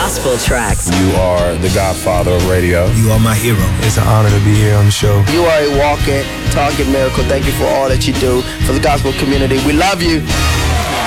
gospel tracks. You are the godfather of radio. You are my hero. It's an honor to be here on the show. You are a walking, talking miracle. Thank you for all that you do for the gospel community. We love you.